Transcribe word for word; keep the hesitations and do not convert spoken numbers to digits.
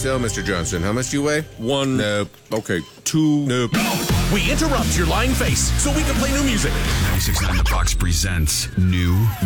So, Mister Johnson, how much do you weigh? One. Nope. Okay, two. Nope. We interrupt your lying face so we can play new music. ninety-six point nine The Box presents New